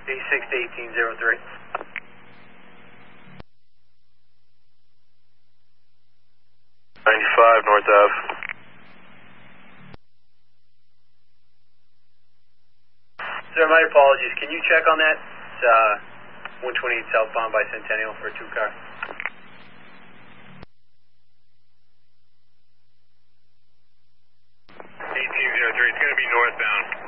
86 to 1803. 95 North Ave. Sir, my apologies. Can you check on that? It's 128 southbound by Centennial for a 2-car. 1803, it's going to be northbound.